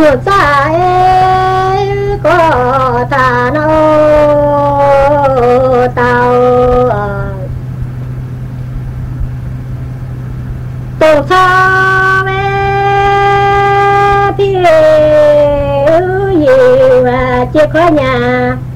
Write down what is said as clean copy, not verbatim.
một trái có thà nâu tàu tổ cho bé phía gì và chiếc khóa nhà